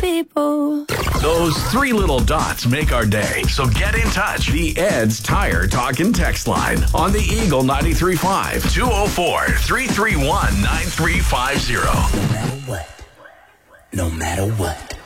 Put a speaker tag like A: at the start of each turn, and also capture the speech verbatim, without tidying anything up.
A: people.
B: Those three little dots make our day. So get in touch. The Ed's Tire Talk and Text line on the Eagle ninety-three point five, two oh four, three three one, nine three five zero.
C: No matter what. No matter what.